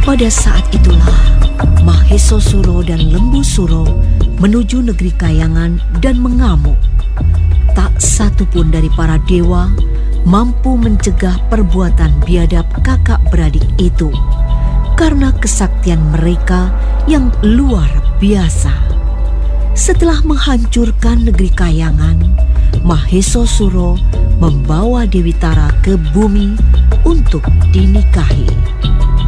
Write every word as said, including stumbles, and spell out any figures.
Pada saat itulah Mahesa Suro dan Lembu Suro menuju negeri Kayangan dan mengamuk. Tak satu pun dari para dewa mampu mencegah perbuatan biadab kakak beradik itu karena kesaktian mereka yang luar biasa. Setelah menghancurkan negeri Kayangan, Mahesa Suro membawa Dewi Tara ke bumi untuk dinikahi.